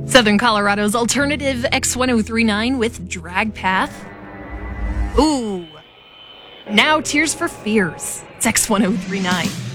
Southern Colorado's alternative X1039 with Drag Path. Ooh. Now Tears for Fears. It's X1039.